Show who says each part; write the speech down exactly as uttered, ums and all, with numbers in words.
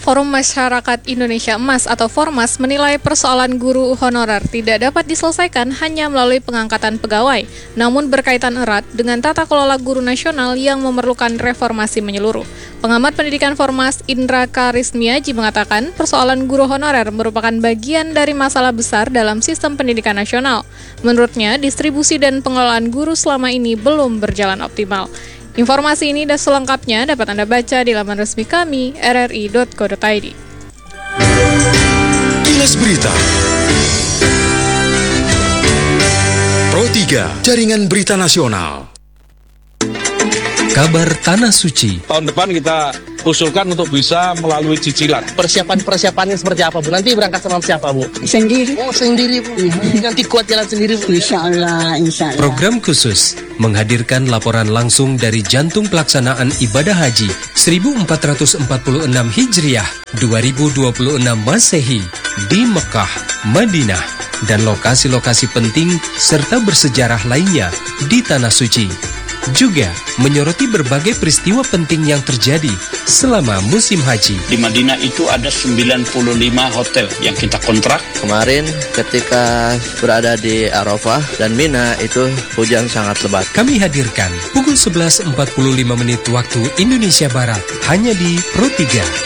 Speaker 1: Forum Masyarakat Indonesia Emas atau Formas menilai persoalan guru honorer tidak dapat diselesaikan hanya melalui pengangkatan pegawai, namun berkaitan erat dengan tata kelola guru nasional yang memerlukan reformasi menyeluruh. Pengamat pendidikan Formas Indra Karismiaji mengatakan persoalan guru honorer merupakan bagian dari masalah besar dalam sistem pendidikan nasional. Menurutnya, distribusi dan pengelolaan guru selama ini belum berjalan optimal. Informasi ini dan selengkapnya dapat Anda baca di laman resmi kami r r i dot co dot i d.
Speaker 2: Kilas Berita Pro tiga, Jaringan Berita Nasional.
Speaker 3: Kabar Tanah Suci.
Speaker 4: Tahun depan kita usulkan untuk bisa melalui cicilan.
Speaker 5: Persiapan-persiapannya seperti apa, Bu? Nanti berangkat sama siapa, Bu?
Speaker 6: Sendiri.
Speaker 5: Oh, sendiri, Bu. Nanti kuat jalan sendiri, Bu.
Speaker 6: Insya Allah, insya Allah.
Speaker 3: Program khusus menghadirkan laporan langsung dari jantung pelaksanaan ibadah haji seribu empat ratus empat puluh enam Hijriah dua ribu dua puluh enam Masehi di Mekah, Madinah, dan lokasi-lokasi penting serta bersejarah lainnya di Tanah Suci. Juga menyoroti berbagai peristiwa penting yang terjadi selama musim haji.
Speaker 7: Di Madinah itu ada sembilan puluh lima hotel yang kita kontrak.
Speaker 8: Kemarin ketika berada di Arafah dan Mina itu hujan sangat lebat.
Speaker 3: Kami hadirkan pukul sebelas empat puluh lima menit waktu Indonesia Barat hanya di Pro tiga.